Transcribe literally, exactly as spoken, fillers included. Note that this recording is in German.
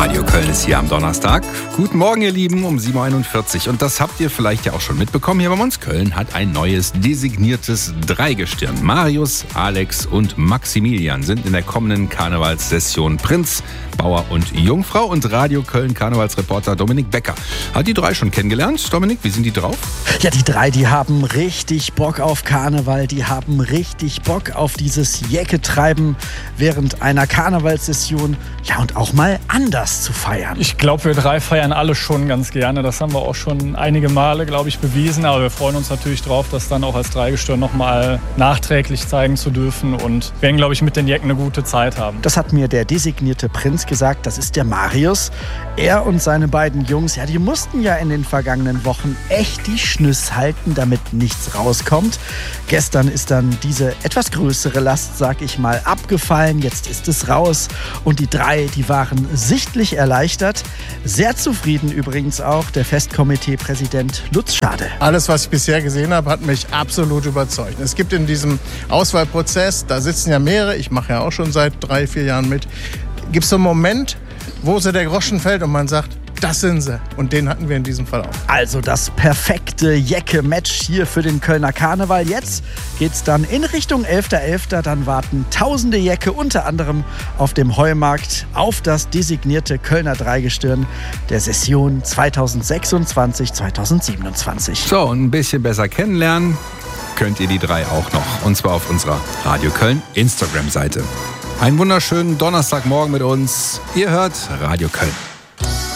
Radio Köln ist hier am Donnerstag. Guten Morgen, ihr Lieben, um sieben Uhr einundvierzig. Und das habt ihr vielleicht ja auch schon mitbekommen hier bei uns. Köln hat ein neues designiertes Dreigestirn. Marius, Alex und Maximilian sind in der kommenden Karnevalssession Prinz, Bauer und Jungfrau. Und Radio Köln Karnevalsreporter Dominik Becker hat die drei schon kennengelernt. Dominik, wie sind die drauf? Ja, die drei, die haben richtig Bock auf Karneval. Die haben richtig Bock auf dieses Jäcke-Treiben während einer Karnevalssession. Ja, und auch mal anders zu feiern. Ich glaube, wir drei feiern alle schon ganz gerne. Das haben wir auch schon einige Male, glaube ich, bewiesen. Aber wir freuen uns natürlich drauf, das dann auch als Dreigestirn nochmal nachträglich zeigen zu dürfen. Und werden, glaube ich, mit den Jecken eine gute Zeit haben. Das hat mir der designierte Prinz gesagt. Das ist der Marius. Er und seine beiden Jungs, ja, die mussten ja in den vergangenen Wochen echt die Schnüss halten, damit nichts rauskommt. Gestern ist dann diese etwas größere Last, sag ich mal, abgefallen. Jetzt ist es raus. Und die drei, die waren sichtlich erleichtert. Sehr zufrieden übrigens auch der Festkomitee-Präsident Lutz Schade. Alles, was ich bisher gesehen habe, hat mich absolut überzeugt. Es gibt in diesem Auswahlprozess, da sitzen ja mehrere, ich mache ja auch schon seit drei, vier Jahren mit, gibt es so einen Moment, wo so der Groschen fällt und man sagt, das sind sie. Und den hatten wir in diesem Fall auch. Also das perfekte Jäcke-Match hier für den Kölner Karneval. Jetzt geht's dann in Richtung elfter elfter Dann warten tausende Jäcke, unter anderem auf dem Heumarkt, auf das designierte Kölner Dreigestirn der Session zweitausendsechsundzwanzig zweitausendsiebenundzwanzig. So, und ein bisschen besser kennenlernen könnt ihr die drei auch noch. Und zwar auf unserer Radio Köln Instagram-Seite. Einen wunderschönen Donnerstagmorgen mit uns. Ihr hört Radio Köln.